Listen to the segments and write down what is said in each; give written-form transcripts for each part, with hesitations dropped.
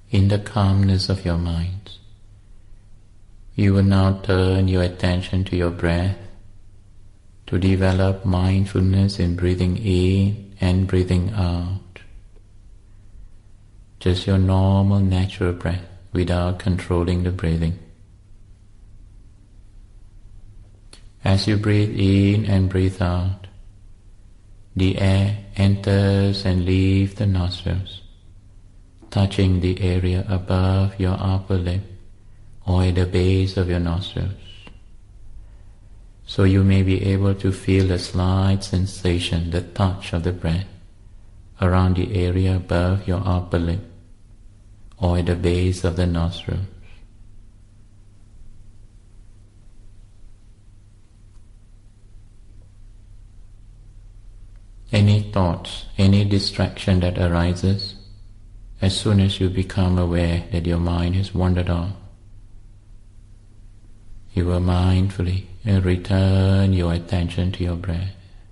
in the calmness of your mind, you will now turn your attention to your breath to develop mindfulness in breathing in and breathing out. Just your normal natural breath without controlling the breathing. As you breathe in and breathe out, the air enters and leaves the nostrils, touching the area above your upper lip or at the base of your nostrils. So you may be able to feel a slight sensation, the touch of the breath, around the area above your upper lip or at the base of the nostrils. Any thoughts, any distraction that arises, as soon as you become aware that your mind has wandered off, you will mindfully return your attention to your breath.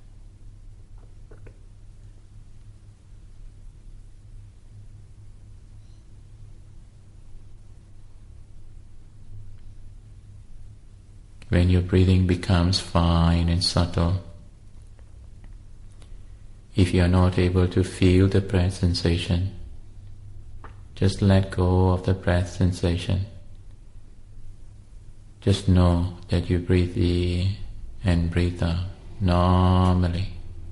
When your breathing becomes fine and subtle, if you are not able to feel the breath sensation, just let go of the breath sensation. Just know that you breathe in and breathe out normally.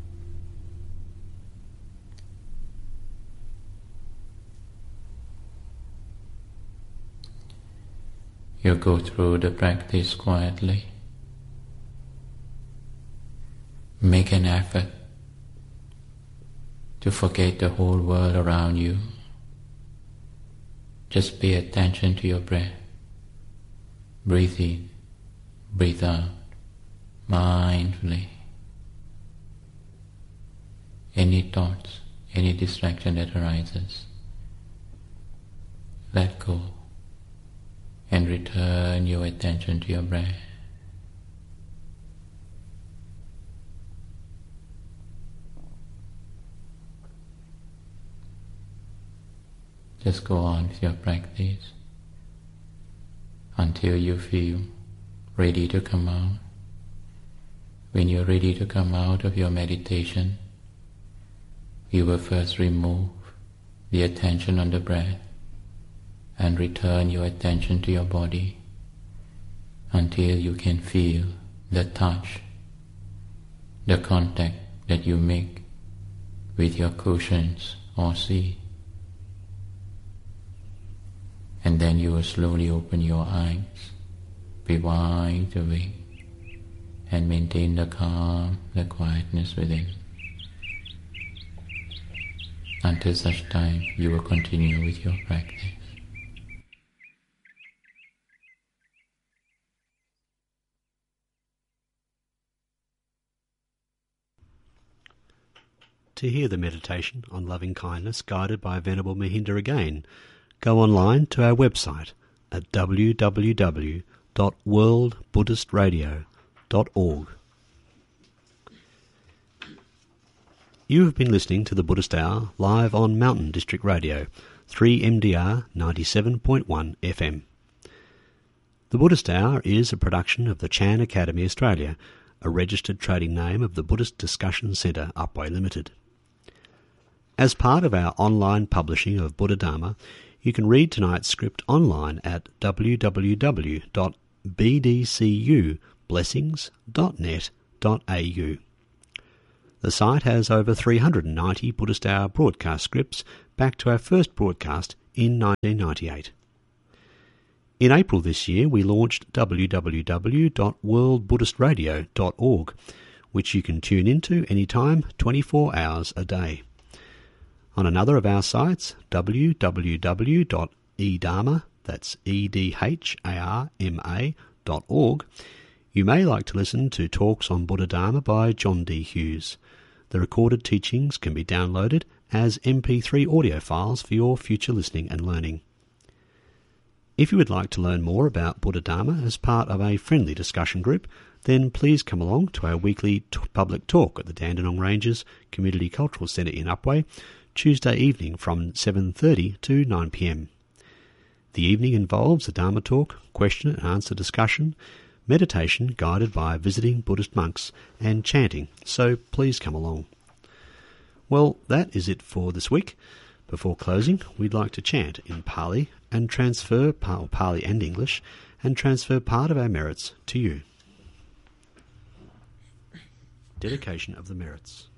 You go through the practice quietly. Make an effort to forget the whole world around you. Just pay attention to your breath. Breathe in, breathe out, mindfully. Any thoughts, any distraction that arises, let go and return your attention to your breath. Just go on with your practice until you feel ready to come out. When you're ready to come out of your meditation, you will first remove the attention on the breath and return your attention to your body until you can feel the touch, the contact that you make with your cushions or seat. And then you will slowly open your eyes, be wide awake, and maintain the calm, the quietness within. Until such time, you will continue with your practice. To hear the meditation on loving kindness guided by Venerable Mahinda again, go online to our website at www.worldbuddhistradio.org. You have been listening to the Buddhist Hour live on Mountain District Radio, 3MDR 97.1 FM. The Buddhist Hour is a production of the Chan Academy Australia, a registered trading name of the Buddhist Discussion Centre, Upwey Limited. As part of our online publishing of Buddha Dharma, you can read tonight's script online at www.bdcublessings.net.au. The site has over 390 Buddhist Hour broadcast scripts back to our first broadcast in 1998. In April this year, we launched www.worldbuddhistradio.org, which you can tune into anytime, 24 hours a day. On another of our sites, www.edharma, that's edharma.org, you may like to listen to talks on Buddha Dharma by John D. Hughes. The recorded teachings can be downloaded as MP3 audio files for your future listening and learning. If you would like to learn more about Buddha Dharma as part of a friendly discussion group, then please come along to our weekly public talk at the Dandenong Ranges Community Cultural Centre in Upwey, Tuesday evening from 7:30 to 9 p.m. The evening involves a Dharma talk, question and answer discussion, meditation guided by visiting Buddhist monks, and chanting, so please come along. Well, that is it for this week. Before closing, we'd like to chant in Pali and transfer Pali and English and transfer part of our merits to you. Dedication of the merits.